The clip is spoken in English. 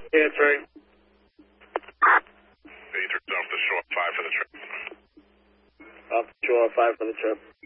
Answering. Major off the shore, 5 for the trip. Off the shore, 5 for the trip.